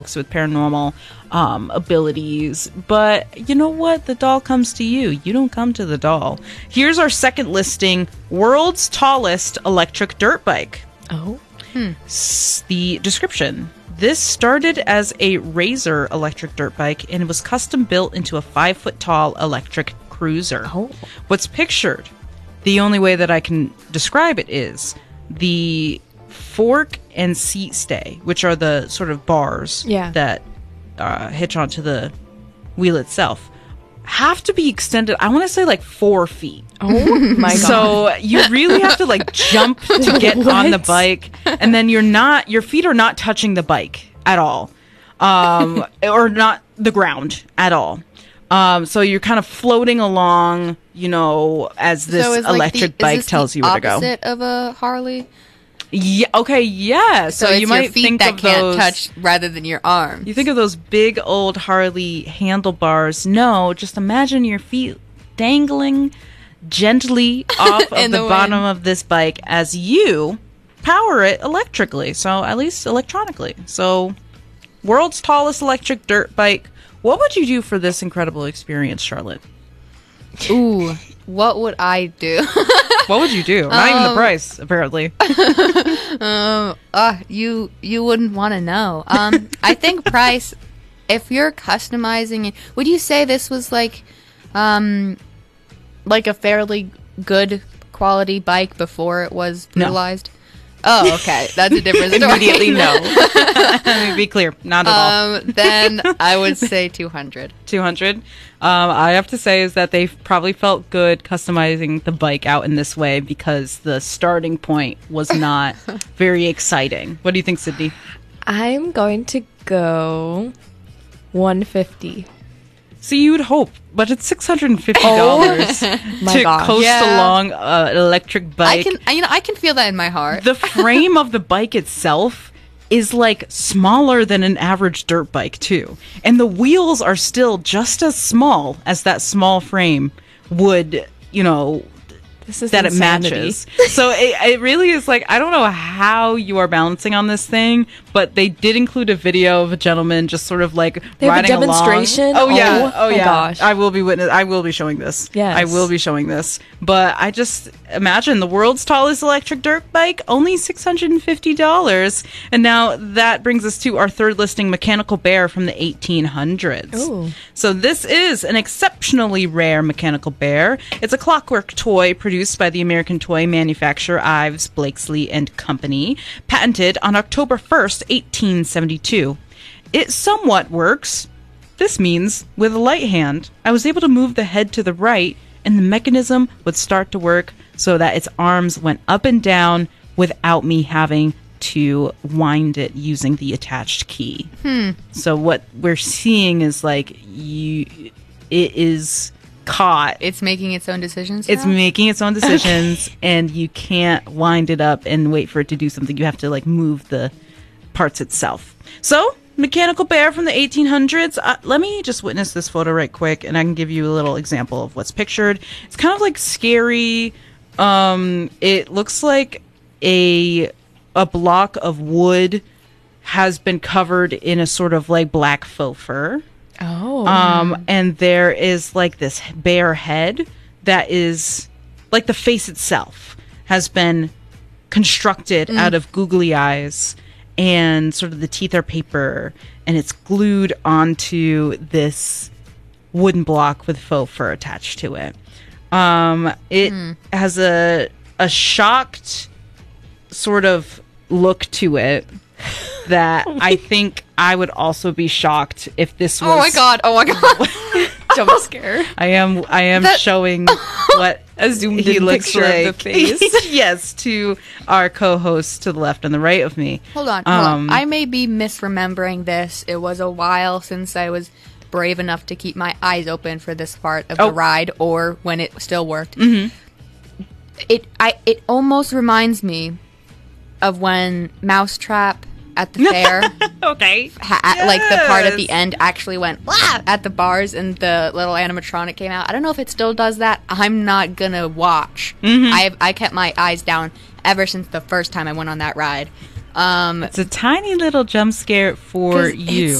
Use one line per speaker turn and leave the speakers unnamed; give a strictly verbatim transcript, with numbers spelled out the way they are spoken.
with paranormal um, abilities, but you know what? The doll comes to you. You don't come to the doll. Here's our second listing: world's tallest electric dirt bike.
Oh.
Hmm. S- the description: this started as a Razor electric dirt bike and it was custom built into a five foot tall electric cruiser.
Oh.
What's pictured? The only way that I can describe it is the fork and seat stay, which are the sort of bars
yeah.
that uh, hitch onto the wheel itself, have to be extended. I want to say like four feet.
Oh my god!
So you really have to like jump to get on the bike, and then you're not. Your feet are not touching the bike at all, um, or not the ground at all. Um, so you're kind of floating along, you know, as this
so
electric
like the,
bike tells you where to go.
Opposite of a Harley.
Yeah. Okay. Yeah. So,
So, it's
you might
your feet
think
that
of
can't
those,
touch rather than your arms.
You think of those big old Harley handlebars. No, just imagine your feet dangling gently off of
In
the,
the
bottom
wind.
of this bike as you power it electrically. So at least electronically. So world's tallest electric dirt bike. What would you do for this incredible experience, Charlotte?
Ooh, what would I do?
What would you do? Not even the price, apparently.
um, uh, you you wouldn't want to know. Um, I think price. If you're customizing it, would you say this was like, um, like a fairly good quality bike before it was
No.
brutalized? Oh, okay, that's a different story.
Immediately, no. Let me be clear, not at all.
Um, then I would say two hundred.
two hundred. Um, I have to say is that they probably felt good customizing the bike out in this way because the starting point was not very exciting. What do you think, Sydney?
I'm going to go one fifty.
See, you would hope, but it's six hundred fifty dollars
My
to
gosh.
coast
Yeah.
along uh, an electric bike.
I can, I, you know, I can feel that in my heart.
The frame of the bike itself is like smaller than an average dirt bike too, and the wheels are still just as small as that small frame would, you know,
This is
that
insanity.
it matches. So it, it really is like, I don't know how you are balancing on this thing, but they did include a video of a gentleman just sort of like
They have a
riding
demonstration?
along. Oh yeah,
Oh,
oh
my
yeah.
gosh.
I will be witness. I will be showing this.
Yes.
I will be showing this. But I just imagine the world's tallest electric dirt bike, only six hundred and fifty dollars. And now that brings us to our third listing, Mechanical Bear from the eighteen hundreds.
Ooh.
So this is an exceptionally rare mechanical bear. It's a clockwork toy produced by the American toy manufacturer Ives, Blakesley and Company, patented on October first, eighteen seventy-two. It somewhat works. This means, with a light hand, I was able to move the head to the right, and the mechanism would start to work so that its arms went up and down without me having to wind it using the attached key.
Hmm.
So what we're seeing is like you, it is caught.
It's making its own decisions.
It's
now?
making its own decisions, and you can't wind it up and wait for it to do something. You have to like move the parts itself. So, Mechanical Bear from the eighteen hundreds. Uh, let me just witness this photo right quick, and I can give you a little example of what's pictured. It's kind of like scary. Um, it looks like a a block of wood has been covered in a sort of like black faux fur.
Oh.
Um, and there is like this bear head that is like the face itself has been constructed
Mm.
out of googly eyes, and sort of the teeth are paper, and it's glued onto this wooden block with faux fur attached to it. Um, it
Mm.
has a a shocked sort of look to it that I think I would also be shocked if this was.
Oh my god! Oh my god! Jump scare.
I am. I am
That-
showing what
A zoomed
he
in
looks
picture
like.
of the face.
Yes, to our co-hosts to the left and the right of me.
Hold on, hold
Um,
on. I may be misremembering this. It was a while since I was brave enough to keep my eyes open for this part of
Oh.
the ride, or when it still worked.
Mm-hmm.
It I it almost reminds me of when Mousetrap at the fair,
Okay.
ha- like the part at the
Yes.
end actually went Wah! At the bars and the little animatronic came out. I don't know if it still does that. I'm not gonna watch.
Mhm.
I I kept my eyes down ever since the first time I went on that ride. Um,
It's a tiny little jump scare for
'cause
you.